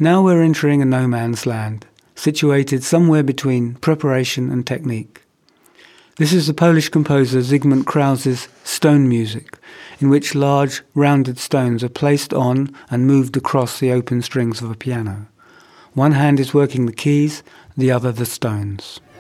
Now we're entering a no man's land, situated somewhere between preparation and technique. This is the Polish composer Zygmunt Krause's stone music, in which large, rounded stones are placed on and moved across the open strings of a piano. One hand is working the keys, the other the stones.